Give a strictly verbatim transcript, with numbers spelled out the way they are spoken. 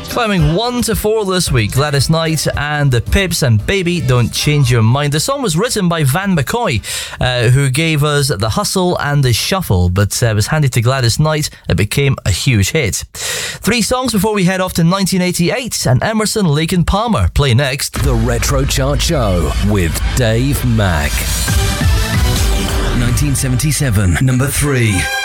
Climbing one to four this week, Gladys Knight and the Pips and Baby Don't Change Your Mind. The song was written by Van McCoy, uh, who gave us The Hustle and The Shuffle, but uh, was handed to Gladys Knight. It became a huge hit. Three songs before we head off to nineteen eighty-eight, and Emerson, Lake and Palmer play next. The Retro Chart Show with Dave Mack. nineteen seventy-seven, number three.